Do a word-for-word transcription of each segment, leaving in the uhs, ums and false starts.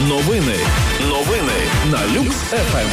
Новини. Новини на Люкс еф ем.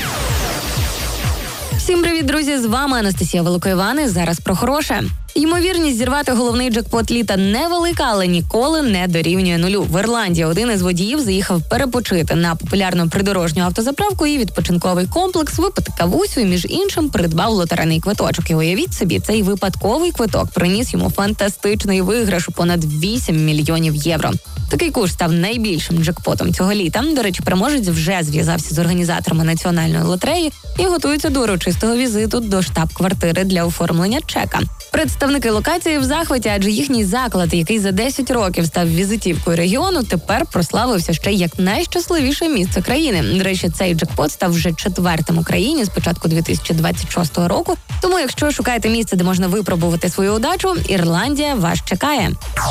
Всім привіт, друзі! З вами Анастасія Великоївани. Зараз про хороше. Ймовірність зірвати головний джекпот літа невелика, але ніколи не дорівнює нулю. В Ірландії один із водіїв заїхав перепочити на популярну придорожню автозаправку і відпочинковий комплекс, випити кавусю і, між іншим, придбав лотерейний квиточок. І уявіть собі, цей випадковий квиток приніс йому фантастичний виграш у понад вісім мільйонів євро. Такий курс став найбільшим джекпотом цього літа. До речі, переможець вже зв'язався з організаторами національної лотереї і готується до урочистого візиту до штаб-квартири для оформлення чека. Представники локації в захваті, адже їхній заклад, який за десять років став візитівкою регіону, тепер прославився ще як найщасливіше місце країни. До речі, цей джекпот став вже четвертим у країні з початку дві тисячі двадцять шостого року. Тому, якщо шукаєте місце, де можна випробувати свою удачу, Ірландія вас чекає.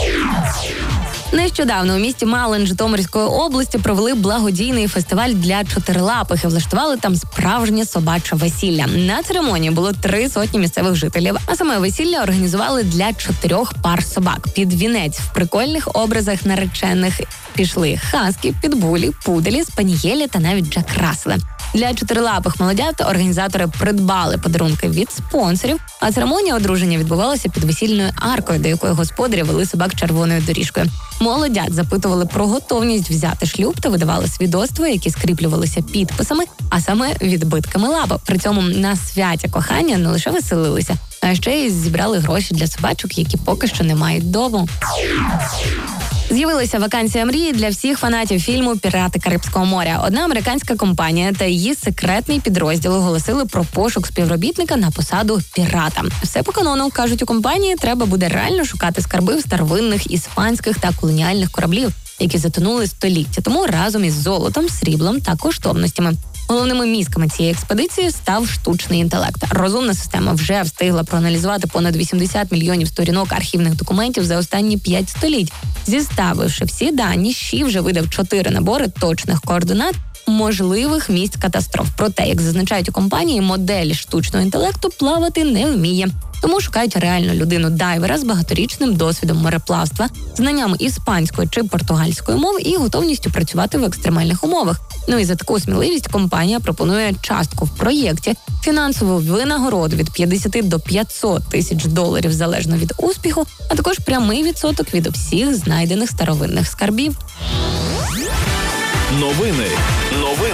Нещодавно у місті Малин Житомирської області провели благодійний фестиваль для чотирилапих і влаштували там справжнє собаче весілля. На церемонії було три сотні місцевих жителів, а саме весілля організували для чотирьох пар собак. Під вінець в прикольних образах наречених пішли хаскі, підбулі, пуделі, спанієлі та навіть Джек Рассели. Для чотирилапих молодят організатори придбали подарунки від спонсорів, а церемонія одруження відбувалася під весільною аркою, до якої господарі вели собак червоною доріжкою. Молодят запитували про готовність взяти шлюб та видавали свідоцтва, які скріплювалися підписами, а саме відбитками лапи. При цьому на святі кохання не лише веселилися, а ще й зібрали гроші для собачок, які поки що не мають дому. З'явилася вакансія мрії для всіх фанатів фільму «Пірати Карибського моря». Одна американська компанія та її секретний підрозділ оголосили про пошук співробітника на посаду пірата. Все по канону, кажуть у компанії, треба буде реально шукати скарби в старовинних іспанських та колоніальних кораблів, які затонули століття тому разом із золотом, сріблом та коштовностями. Головними мізками цієї експедиції став штучний інтелект. Розумна система вже встигла проаналізувати понад вісімдесят мільйонів сторінок архівних документів за останні п'ять століть. Зіставивши всі дані, ЩІ вже видав чотири набори точних координат можливих місць катастроф. Проте, як зазначають у компанії, модель штучного інтелекту плавати не вміє. Тому шукають реальну людину-дайвера з багаторічним досвідом мореплавства, знаннями іспанської чи португальської мов і готовністю працювати в екстремальних умовах. Ну і за таку сміливість компанія пропонує частку в проєкті, фінансову винагороду від п'ятдесят до п'ятсот тисяч доларів залежно від успіху, а також прямий відсоток від усіх знайдених старовинних скарбів. Новини. Новини.